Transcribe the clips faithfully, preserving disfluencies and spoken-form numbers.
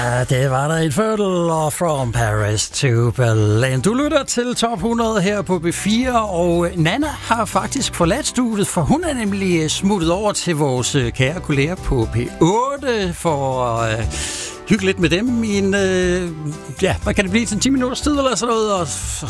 Ja, det var der et Fertile From Paris to Berlin. Du lytter til Top hundrede her på B fire, og Nanna har faktisk forladt studiet, for hun er nemlig smuttet over til vores kære kolleger på P otte for at øh, hygge lidt med dem i en, øh, ja, hvad kan det blive, til en ti minutters tid eller sådan noget, og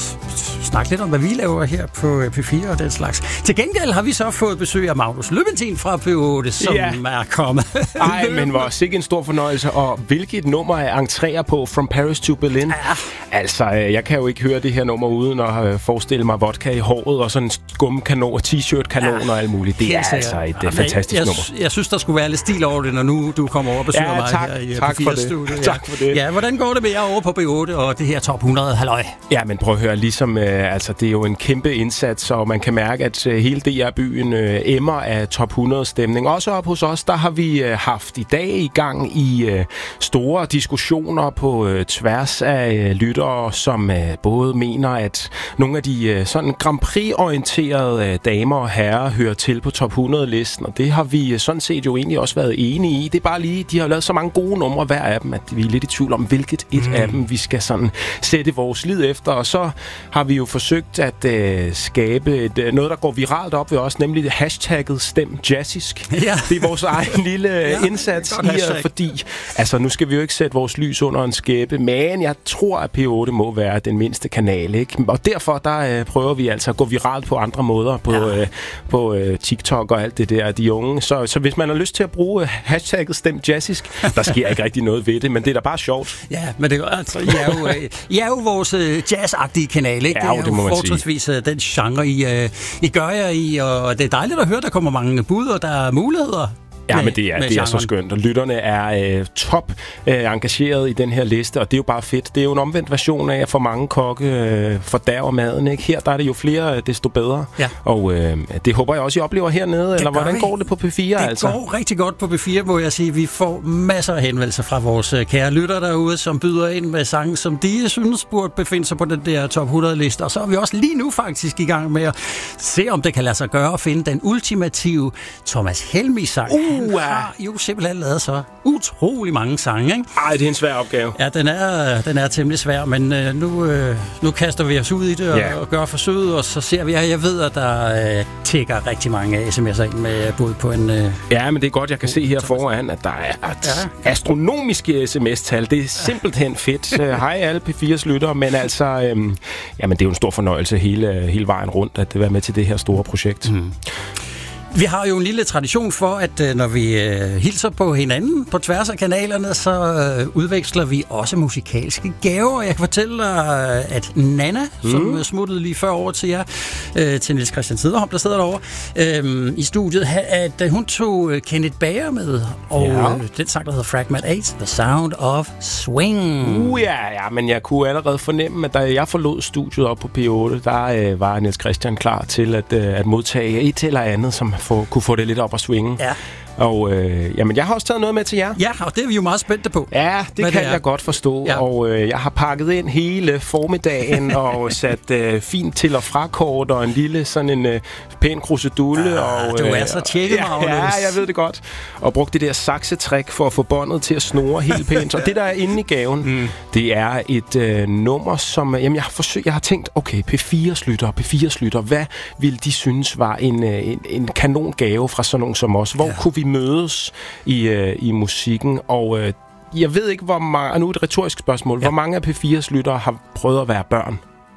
snakke lidt om, hvad vi laver her på P fire og den slags. Til gengæld har vi så fået besøg af Magnus Løventin fra P otte, som ja. er kommet. Ej, men hvor sikkert en stor fornøjelse, og hvilket nummer er entrerer på From Paris to Berlin? Ja. Altså, jeg kan jo ikke høre det her nummer uden at forestille mig vodka i håret og sådan en skumkanon og t-shirt-kanon ja. og alt muligt. Det er altså et ja, fantastisk jeg, nummer. Jeg, jeg synes, der skulle være lidt stil over det, når nu du kommer over og besøger ja, mig tak, her i tak P fire-studiet. Ja. Tak for det. Ja, hvordan går det med jer over på B otte og det her Top hundrede? Halløj. Ja, men prøv at høre, ligesom, øh, altså, det er jo en kæmpe indsats, og man kan mærke, at øh, hele D R-byen øh, emmer af Top hundrede-stemning. Også op hos os, der har vi øh, haft i dag i gang i øh, store diskussioner på øh, tværs af øh, lyttere, som øh, både mener, at nogle af de øh, sådan Grand Prix-orienterede øh, damer og herrer hører til på Top hundrede-listen, og det har vi øh, sådan set jo egentlig også været enige i. Det er bare lige, de har lavet så mange gode numre hver af dem, at vi er lidt i tvivl om, hvilket et mm. af dem vi skal sådan sætte vores lid efter, og så har vi jo forsøgt at øh, skabe et, øh, noget, der går viralt op ved os, nemlig hashtagget Stem Jazzisk. Ja. Det er vores egen lille ja, indsats i, hashtag. Fordi altså, nu skal vi jo ikke sætte vores lys under en skæbe, men jeg tror, at P otte må være den mindste kanal, ikke? Og derfor der øh, prøver vi altså at gå viralt på andre måder, på, ja. øh, på øh, TikTok og alt det der, de unge. Så, så hvis man har lyst til at bruge hashtagget Stem Jazzisk, der sker ikke rigtig noget ved det, men det er da bare sjovt. Ja, men det er altså, I er jo, I er jo vores jazzagtige kanal, ikke? Ja, det er jo fortrinsvis den genre, I, I gør jer i, og det er dejligt at høre, der kommer mange bud, og der er muligheder. Ja, med, men det er, det er så skønt, og lytterne er øh, top øh, engageret i den her liste, og det er jo bare fedt. Det er jo en omvendt version af, at for mange kokke øh, fordærver maden, ikke? Her der er det jo flere, desto bedre. Ja. Og øh, det håber jeg også, I oplever hernede, det eller hvordan vi. Går det på P fire? Det altså? går rigtig godt på P fire, må jeg sige. Vi får masser af henvendelser fra vores kære lytter derude, som byder ind med sange, som de synes burde befinde sig på den der Top hundrede-liste. Og så er vi også lige nu faktisk i gang med at se, om det kan lade sig gøre at finde den ultimative Thomas Helmig-sang. Uh. Han har jo simpelthen lavet så utrolig mange sange, ikke? Ej, det er en svær opgave. Ja, den er, den er temmelig svær, men øh, nu, øh, nu kaster vi os ud i det og, yeah. og gør forsøget, og så ser vi, at jeg ved, at der øh, tækker rigtig mange sms'er ind med bud på en... Øh, ja, men det er godt, jeg kan se her foran, at der er et ja. astronomiske sms-tal. Det er simpelthen fedt. Hej alle P fires lyttere, men altså, øh, jamen, det er jo en stor fornøjelse hele, hele vejen rundt, at være med til det her store projekt. Mm. Vi har jo en lille tradition for, at øh, når vi øh, hilser på hinanden på tværs af kanalerne, så øh, udveksler vi også musikalske gaver. Jeg kan fortælle dig, øh, at Nanna, mm. som smuttede lige før over til jer, øh, til Niels Christian Siderholm, der sidder derovre øh, i studiet, at øh, hun tog øh, Kenneth Bager med, og ja. øh, den sang, der hedder Fragment otte, The Sound of Swing. Uh, ja, ja, men jeg kunne allerede fornemme, at da jeg forlod studiet op på P otte, der øh, var Niels Christian klar til at, øh, at modtage et eller andet, som få, kunne få det lidt op at swinge. Ja. Og øh, jamen, jeg har også taget noget med til jer. Ja, og det er vi jo meget spændte på. Ja, det Hvad kan det jeg godt forstå. Ja. Og øh, jeg har pakket ind hele formiddagen og sat øh, fint til- og frakort og en lille sådan en øh, pæn krusedulle. Ah, og, du er så tjekket, ja, ja, jeg ved det godt. Og brugt det der saksetræk for at få båndet til at snurre helt pænt. Og det, der er inde i gaven, mm. det er et øh, nummer, som... Jamen, jeg har forsøgt, jeg har tænkt, okay, P fires lytter, P fires lytter, hvad ville de synes var en, øh, en, en kanongave fra sådan nogen som os? Hvor ja. kunne vi mødes i, øh, i musikken, og øh, jeg ved ikke, hvor mange, og nu et retorisk spørgsmål, ja. hvor mange af P fires lyttere har prøvet at være børn?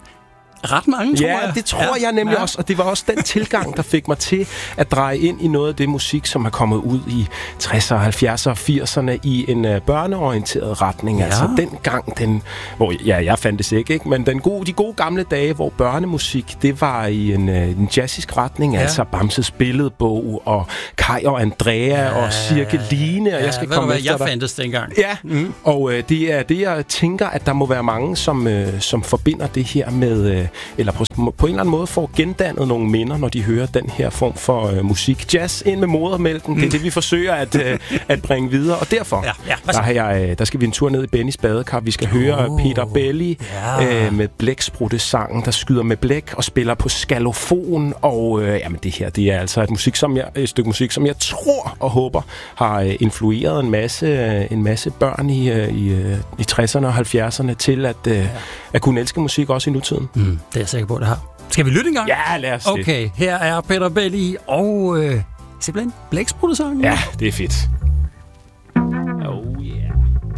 Ret mange, tror ja, jeg. Ja, det tror ja. jeg nemlig ja. også, og det var også den tilgang, der fik mig til at dreje ind i noget af det musik, som er kommet ud i tresserne, halvfjerdserne og firserne i en uh, børneorienteret retning. Ja. Altså dengang, den, hvor ja, jeg fandt det ikke, ikke, men den gode, de gode gamle dage, hvor børnemusik, det var i en, uh, en jazzisk retning, ja. altså Bamses Billedbog og Kai og Andrea ja. og Cirkeline, ja. og jeg skal ved komme du, efter jeg dig. fandtes dengang. Ja, mm. og uh, det er det, jeg tænker, at der må være mange, som, uh, som forbinder det her med... Uh, eller på, på en eller anden måde får gendannet nogle minder, når de hører den her form for øh, musik. Jazz ind med modermælken, mm. det er det, vi forsøger at, øh, at bringe videre. Og derfor, ja, ja, der, har jeg, der skal vi en tur ned i Bennys badekar. Vi skal høre oh, Peter Belli ja. øh, med blæksprutte-sangen, der skyder med blæk og spiller på skalofon. Og øh, jamen, det her, det er altså et, musik, som jeg, et stykke musik, som jeg tror og håber har øh, influeret en masse, øh, en masse børn i, øh, i, øh, i tresserne og halvfjerdserne til at, øh, ja. at kunne elske musik også i nutiden. Mm, det er jeg sikker på, det har. Skal vi lytte en gang? Ja, lad os Okay, det. her er Peter Belli og øh, simpelthen blæksprutte-sangen. Ja, det er fedt.